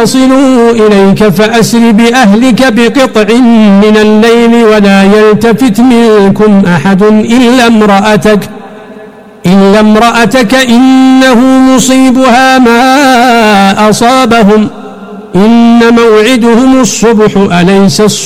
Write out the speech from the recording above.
يصلوا إليك فأسر بأهلك بقطع من الليل ولا يلتفت منكم أحد إلا امرأتك إنه مصيبها ما أصابهم إن موعدهم الصبح أليس الصبح